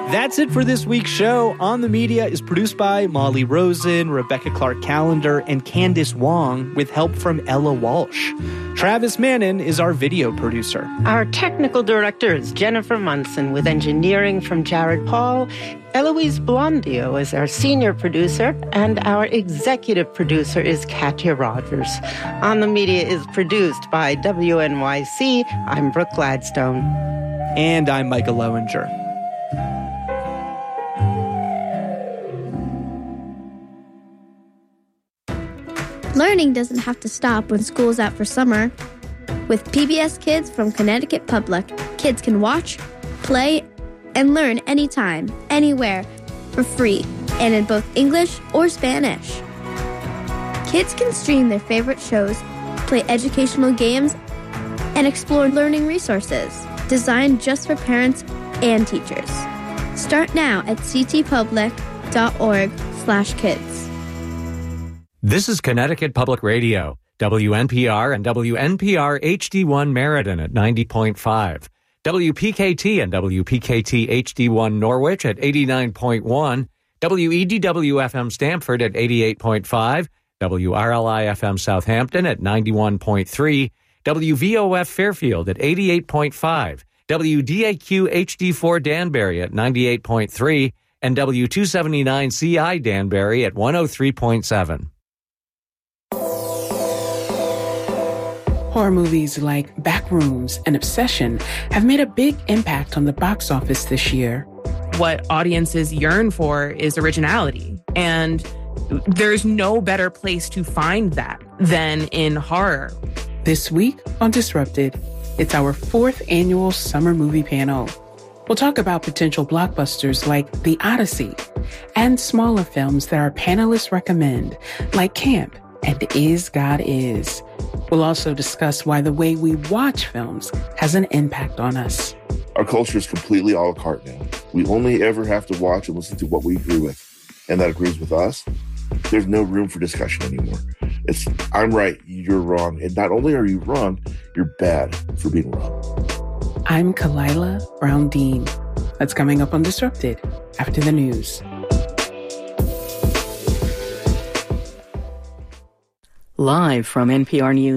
That's it for this week's show. On the Media is produced by Molly Rosen, Rebecca Clark-Callender, and Candice Wong, with help from Ella Walsh. Travis Mannon is our video producer. Our technical director is Jennifer Munson, with engineering from Jared Paul. Eloise Blondio is our senior producer, and our executive producer is Katya Rogers. On the Media is produced by WNYC. I'm Brooke Gladstone. And I'm Micah Lowinger. Learning doesn't have to stop when school's out for summer. With PBS Kids from Connecticut Public, kids can watch, play, and learn anytime, anywhere, for free, and in both English or Spanish. Kids can stream their favorite shows, play educational games, and explore learning resources designed just for parents and teachers. Start now at ctpublic.org/kids. This is Connecticut Public Radio, WNPR and WNPR HD1 Meriden at 90.5, WPKT and WPKT HD1 Norwich at 89.1, WEDW-FM Stamford at 88.5, WRLI-FM Southampton at 91.3, WVOF Fairfield at 88.5, WDAQ HD4 Danbury at 98.3, and W279CI Danbury at 103.7. Horror movies like Backrooms and Obsession have made a big impact on the box office this year. What audiences yearn for is originality, and there's no better place to find that than in horror. This week on Disrupted, it's our 4th annual summer movie panel. We'll talk about potential blockbusters like The Odyssey and smaller films that our panelists recommend, like Camp and Is God Is. We'll also discuss why the way we watch films has an impact on us. Our culture is completely a la carte now. We only ever have to watch and listen to what we agree with, and that agrees with us. There's no room for discussion anymore. It's, I'm right, you're wrong. And not only are you wrong, you're bad for being wrong. I'm Kalila Brown-Dean. That's coming up on Disrupted after the news. Live from NPR News.